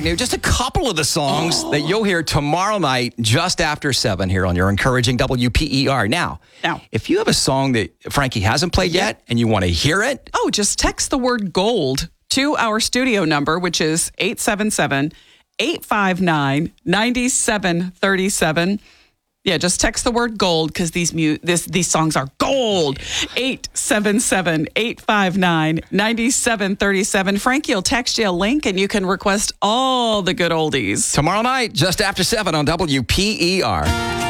new. Just a couple of the songs that you'll hear tomorrow night just after 7 here on your encouraging WPER. Now, if you have a song that Frankie hasn't played yet and you want to hear it. Oh, just text the word GOLD to our studio number, which is 877-859-9737. Yeah, just text the word GOLD because these songs are gold. 877-859-9737. Frankie will text you a link and you can request all the good oldies. Tomorrow night, just after 7 on WPER.